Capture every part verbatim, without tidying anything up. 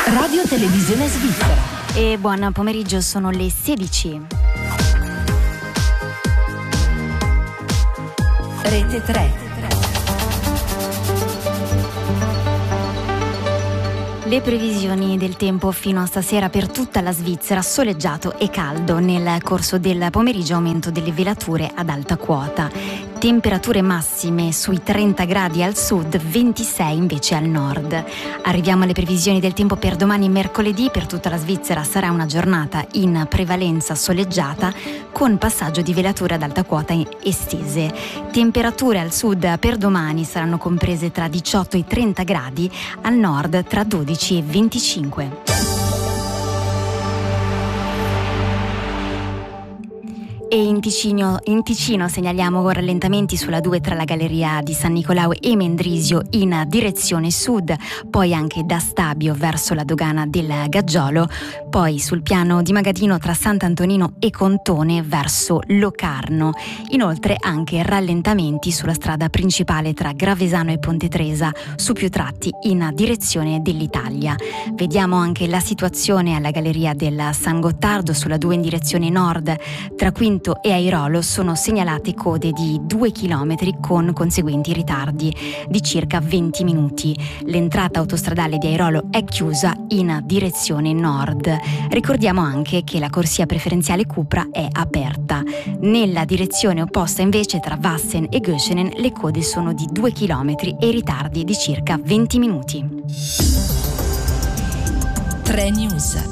Radio Televisione Svizzera. E buon pomeriggio, sono le sedici. Rete tre. Le previsioni del tempo fino a stasera per tutta la Svizzera: soleggiato e caldo. Nel corso del pomeriggio aumento delle velature ad alta quota. Temperature massime sui trenta gradi al sud, ventisei invece al nord. Arriviamo alle previsioni del tempo per domani mercoledì. Per tutta la Svizzera sarà una giornata in prevalenza soleggiata con passaggio di velature ad alta quota estese. Temperature al sud per domani saranno comprese tra diciotto e trenta gradi, al nord tra dodici e venticinque. E in Ticino, in Ticino segnaliamo rallentamenti sulla due tra la galleria di San Nicolao e Mendrisio in direzione sud, poi anche da Stabio verso la dogana del Gaggiolo, poi sul piano di Magadino tra Sant'Antonino e Contone verso Locarno. Inoltre anche rallentamenti sulla strada principale tra Gravesano e Ponte Tresa, su più tratti in direzione dell'Italia. Vediamo anche la situazione alla galleria del San Gottardo sulla due in direzione nord, tra Quinto e Airolo sono segnalate code di due chilometri con conseguenti ritardi di circa venti minuti. L'entrata autostradale di Airolo è chiusa in direzione nord. Ricordiamo anche che la corsia preferenziale Cupra è aperta. Nella direzione opposta invece tra Vassen e Göschenen le code sono di due chilometri e ritardi di circa venti minuti. tre News.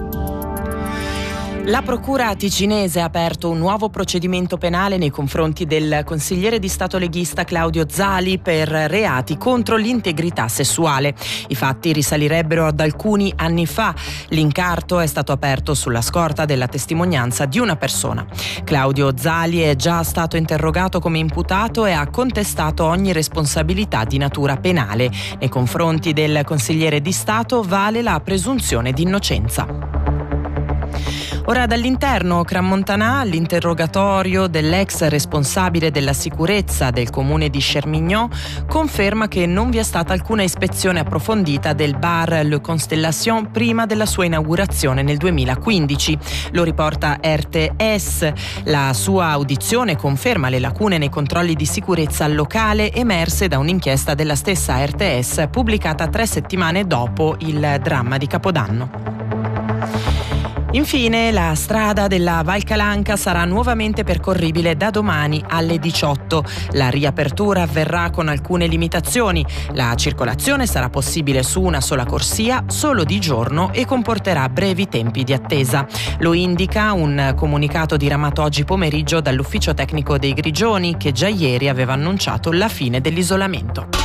La procura ticinese ha aperto un nuovo procedimento penale nei confronti del consigliere di Stato leghista Claudio Zali per reati contro l'integrità sessuale. I fatti risalirebbero ad alcuni anni fa. L'incarto è stato aperto sulla scorta della testimonianza di una persona. Claudio Zali è già stato interrogato come imputato e ha contestato ogni responsabilità di natura penale. Nei confronti del consigliere di Stato vale la presunzione di innocenza. Ora dall'interno, Crans-Montana, all'interrogatorio dell'ex responsabile della sicurezza del comune di Chermignon, conferma che non vi è stata alcuna ispezione approfondita del bar Le Constellation prima della sua inaugurazione nel duemilaquindici. Lo riporta R T S. La sua audizione conferma le lacune nei controlli di sicurezza locale emerse da un'inchiesta della stessa R T S pubblicata tre settimane dopo il dramma di Capodanno. Infine, la strada della Val Calanca sarà nuovamente percorribile da domani alle diciotto. La riapertura avverrà con alcune limitazioni. La circolazione sarà possibile su una sola corsia, solo di giorno, e comporterà brevi tempi di attesa. Lo indica un comunicato diramato oggi pomeriggio dall'ufficio tecnico dei Grigioni, che già ieri aveva annunciato la fine dell'isolamento.